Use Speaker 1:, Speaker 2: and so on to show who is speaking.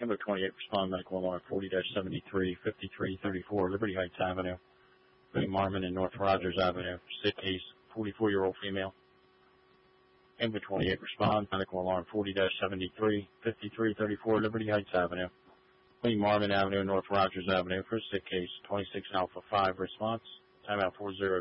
Speaker 1: Number 28, respond medical alarm 40-73, 5334 Liberty Heights Avenue. William Marmon and North Rogers Avenue. Sick case, 44-year-old female. Number 28, respond medical alarm 40-73, 5334 Liberty Heights Avenue. William Marmon Avenue, North Rogers Avenue for sick case, 26 Alpha 5 response. Timeout 40.